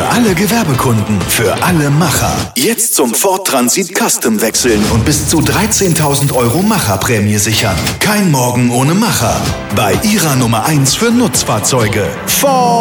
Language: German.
Für alle Gewerbekunden, für alle Macher. Jetzt zum Ford Transit Custom wechseln und bis zu 13.000 € Macherprämie sichern. Kein Morgen ohne Macher. Bei Ihrer Nummer 1 für Nutzfahrzeuge. Ford